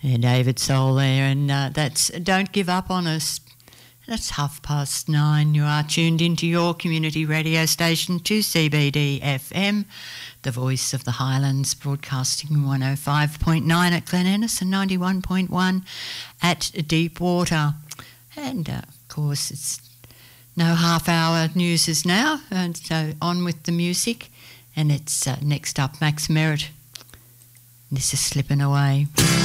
Yeah, David Soul there, and that's Don't Give Up on Us. That's 9:30. You are tuned into your community radio station, 2CBD FM, the voice of the Highlands, broadcasting 105.9 at Glen Innes and 91.1 at Deepwater. And, of course, it's no half-hour news now, and so on with the music. And it's next up, Max Merritt. This is Slipping Away.